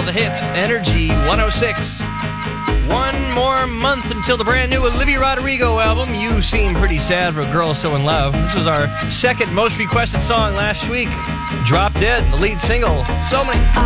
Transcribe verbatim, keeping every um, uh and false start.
the hits. Energy one oh six. One more month until the brand new Olivia Rodrigo album, You Seem Pretty Sad for a Girl So in Love. This was our second most requested song last week. Drop Dead, the lead single. So many...